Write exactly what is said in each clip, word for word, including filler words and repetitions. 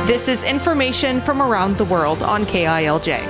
This is information from around the world on K I L J.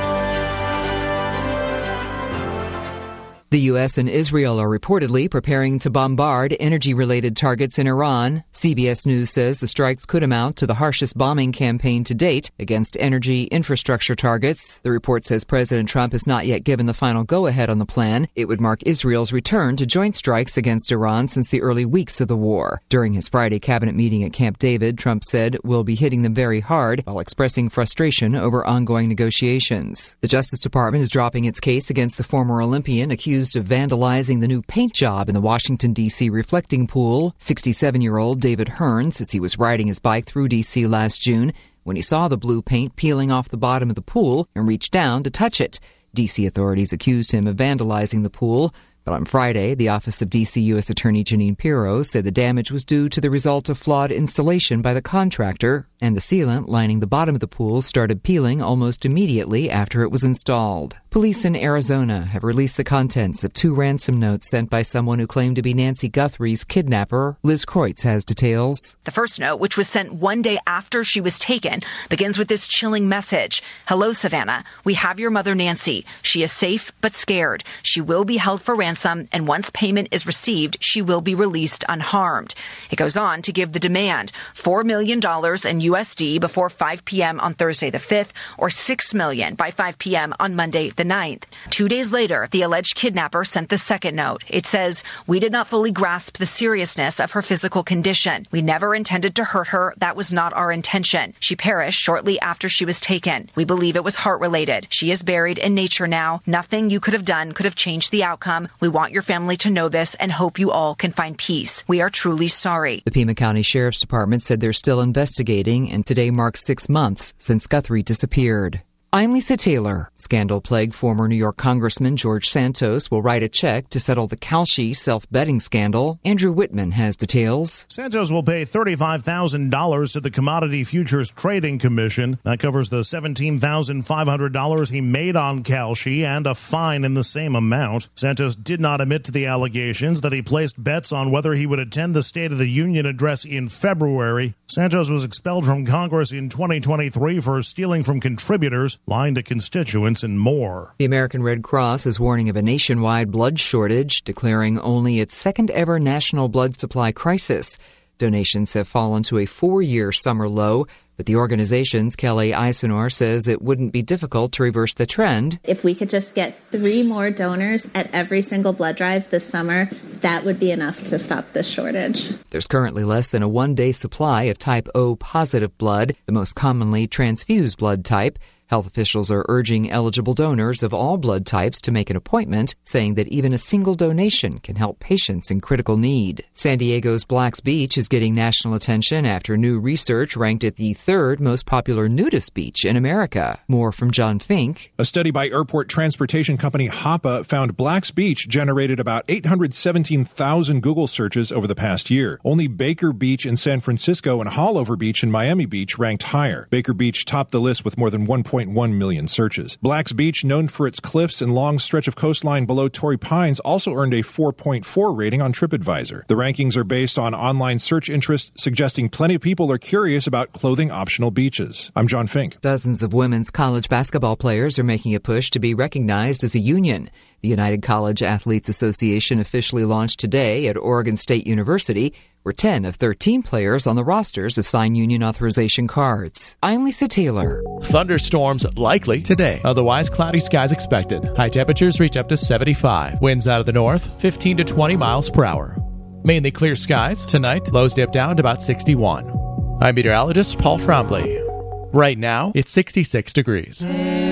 The U S and Israel are reportedly preparing to bombard energy-related targets in Iran. C B S News says the strikes could amount to the harshest bombing campaign to date against energy infrastructure targets. The report says President Trump has not yet given the final go-ahead on the plan. It would mark Israel's return to joint strikes against Iran since the early weeks of the war. During his Friday cabinet meeting at Camp David, Trump said, "We'll be hitting them very hard," while expressing frustration over ongoing negotiations. The Justice Department is dropping its case against the former Olympian accused of vandalizing the new paint job in the Washington, D C reflecting pool. sixty-seven-year-old David Hearn says he was riding his bike through D C last June when he saw the blue paint peeling off the bottom of the pool and reached down to touch it. D C authorities accused him of vandalizing the pool. But on Friday, the office of D C U S Attorney Jeanine Pirro said the damage was due to the result of flawed installation by the contractor, and the sealant lining the bottom of the pool started peeling almost immediately after it was installed. Police in Arizona have released the contents of two ransom notes sent by someone who claimed to be Nancy Guthrie's kidnapper. Liz Kreutz has details. The first note, which was sent one day after she was taken, begins with this chilling message. "Hello, Savannah. We have your mother, Nancy. She is safe but scared. She will be held for ransom, and once payment is received, she will be released unharmed." It goes on to give the demand, four million dollars in U S D before five p.m. on Thursday the fifth, or six million dollars by five p.m. on Monday the ninth. Two days later, the alleged kidnapper sent the second note. It says, "We did not fully grasp the seriousness of her physical condition. We never intended to hurt her. That was not our intention. She perished shortly after she was taken. We believe it was heart-related. She is buried in nature now. Nothing you could have done could have changed the outcome. We want your family to know this and hope you all can find peace. We are truly sorry." The Pima County Sheriff's Department said they're still investigating, and today marks six months since Guthrie disappeared. I'm Lisa Taylor. Scandal-plagued former New York Congressman George Santos will write a check to settle the Kalshi self-betting scandal. Andrew Whitman has details. Santos will pay thirty-five thousand dollars to the Commodity Futures Trading Commission. That covers the seventeen thousand five hundred dollars he made on Kalshi and a fine in the same amount. Santos did not admit to the allegations that he placed bets on whether he would attend the State of the Union address in February. Santos was expelled from Congress in twenty twenty-three for stealing from contributors, lying to constituents, and more. The American Red Cross is warning of a nationwide blood shortage, declaring only its second-ever national blood supply crisis. Donations have fallen to a four-year summer low, but the organization's Kelly Eisenor says it wouldn't be difficult to reverse the trend. If we could just get three more donors at every single blood drive this summer, that would be enough to stop this shortage. There's currently less than a one-day supply of type O positive blood, the most commonly transfused blood type. Health officials are urging eligible donors of all blood types to make an appointment, saying that even a single donation can help patients in critical need. San Diego's Black's Beach is getting national attention after new research ranked it the third most popular nudist beach in America. More from John Fink. A study by airport transportation company Hapa found Black's Beach generated about eight hundred seventeen thousand Google searches over the past year. Only Baker Beach in San Francisco and Hallover Beach in Miami Beach ranked higher. Baker Beach topped the list with more than one point one million searches. Black's Beach, known for its cliffs and long stretch of coastline below Torrey Pines, also earned a four point four rating on TripAdvisor. The rankings are based on online search interest, suggesting plenty of people are curious about clothing-optional beaches. I'm John Fink. Dozens of women's college basketball players are making a push to be recognized as a union. The United College Athletes Association officially launched today at Oregon State University, where ten of thirteen players on the rosters have signed union authorization cards. I'm Lisa Taylor. Thunderstorms likely today. Otherwise, cloudy skies expected. High temperatures reach up to seventy-five. Winds out of the north, fifteen to twenty miles per hour. Mainly clear skies. Tonight, lows dip down to about sixty-one. I'm meteorologist Paul Trombley. Right now, it's sixty-six degrees.